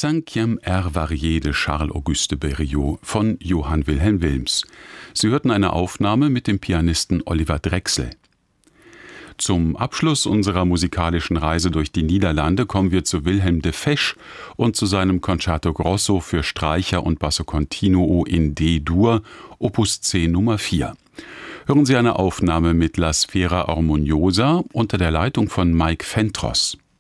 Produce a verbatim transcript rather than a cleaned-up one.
Cinquième Air varié de Charles-Auguste Berlioz von Johann Wilhelm Wilms. Sie hörten eine Aufnahme mit dem Pianisten Oliver Drechsel. Zum Abschluss unserer musikalischen Reise durch die Niederlande kommen wir zu Wilhelm de Fesch und zu seinem Concerto Grosso für Streicher und Basso Continuo in D-Dur, Opus zehn Nummer vier. Hören Sie eine Aufnahme mit La Sfera Armoniosa unter der Leitung von Mike Fentros.